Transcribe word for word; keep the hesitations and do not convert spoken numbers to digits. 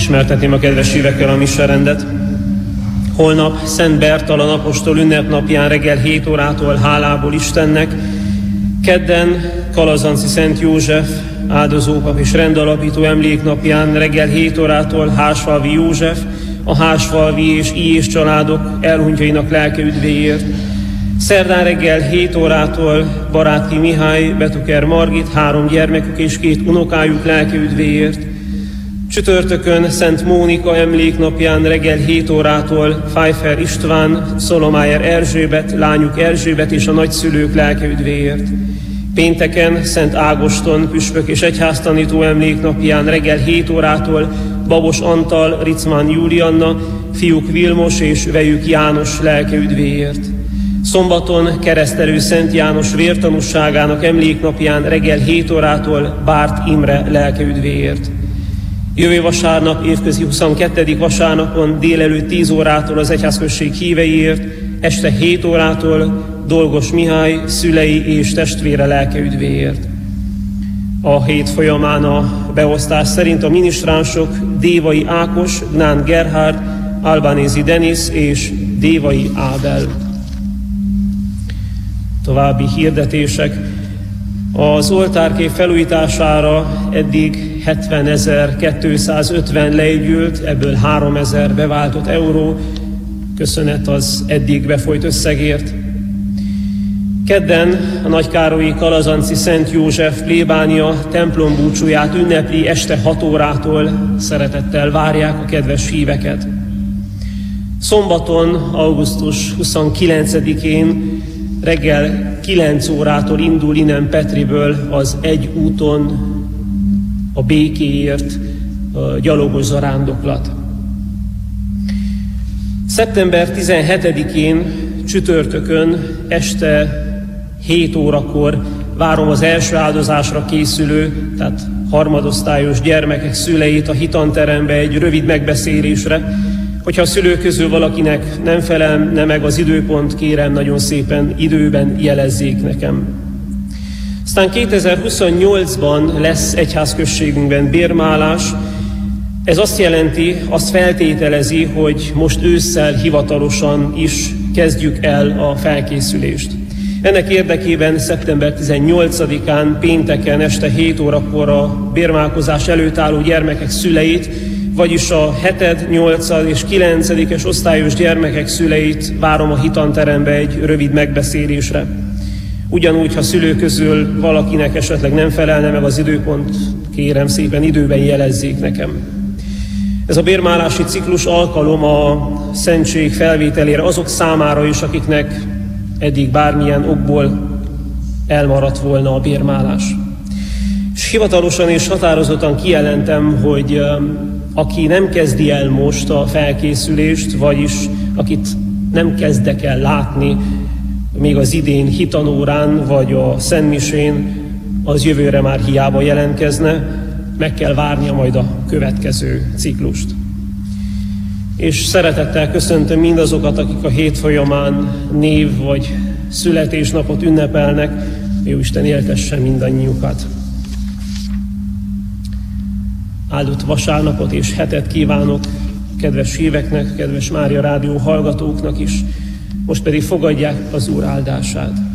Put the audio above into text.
Ismertetném a kedves hívekkel a miserendet. Holnap Szent Bertalan apostol ünnepnapján reggel hét órától hálából Istennek, kedden Kalazanci Szent József áldozópap és rendalapító emléknapján reggel hét órától Hársfalvi József, a Hársfalvi és Ijés családok elhunytjainak lelke üdvéért. Szerdán reggel hét órától Barátki Mihály, Betuker Margit, három gyermekük és két unokájuk lelke üdvéért. Csütörtökön Szent Mónika emléknapján reggel hét órától Pfeiffer István, Szolomájer Erzsébet, lányuk Erzsébet és a nagyszülők lelke üdvéért. Pénteken Szent Ágoston püspök és egyháztanító emléknapján reggel hét órától Babos Antal, Ricmán Júlianna, fiúk Vilmos és vejük János lelke üdvéért. Szombaton Keresztelő Szent János vértanúságának emléknapján reggel hét órától Bárt Imre lelke üdvéért. Jövő vasárnap, évközi huszonkettedik vasárnapon délelőtt tíz órától az egyházközség híveiért, este hét órától Dolgos Mihály szülei és testvére lelke üdvéért. A hét folyamán a beosztás szerint a minisztránsok Dévai Ákos, Gnán Gerhard, Albanézi Denis és Dévai Ábel. További hirdetések. Az oltárkép felújítására eddig hetvenezer-kétszázötven leegyült, ebből háromezer beváltott euró, köszönet az eddig befolyt összegért. Kedden a Nagykárolyi Kalazanci Szent József plébánia templombúcsúját ünnepli este hat órától, szeretettel várják a kedves híveket. Szombaton, augusztus huszonkilencedikén reggel kilenc órától indul innen Petriből az egy úton a békéért a gyalogos zarándoklat. szeptember tizenhetedikén csütörtökön este hét órakor várom az első áldozásra készülő, tehát harmadosztályos gyermekek szüleit a hitanterembe egy rövid megbeszélésre. Hogyha a szülők közül valakinek nem felelne meg az időpont, kérem nagyon szépen időben jelezzék nekem. Aztán kétezer-huszonnyolcban lesz egyházközségünkben bérmálás. Ez azt jelenti, azt feltételezi, hogy most ősszel hivatalosan is kezdjük el a felkészülést. Ennek érdekében szeptember tizennyolcadikán pénteken este hét órakor a bérmálkozás előtt álló gyermekek szüleit, vagyis a heted, nyolcad és kilencedikes osztályos gyermekek szüleit várom a hitanterembe egy rövid megbeszélésre. Ugyanúgy, ha szülő közül valakinek esetleg nem felelne meg az időpont, kérem szépen időben jelezzék nekem. Ez a bérmálási ciklus alkalom a szentség felvételére azok számára is, akiknek eddig bármilyen okból elmaradt volna a bérmálás. És hivatalosan és határozottan kijelentem, hogy aki nem kezdi el most a felkészülést, vagyis akit nem kezdek el látni még az idén hitanórán vagy a szentmisén, az jövőre már hiába jelentkezne, meg kell várnia majd a következő ciklust. És szeretettel köszöntöm mindazokat, akik a hét folyamán név vagy születésnapot ünnepelnek, Jóisten éltesse mindannyiukat. Áldott vasárnapot és hetet kívánok kedves híveknek, kedves Mária Rádió hallgatóknak is, most pedig fogadják az Úr áldását.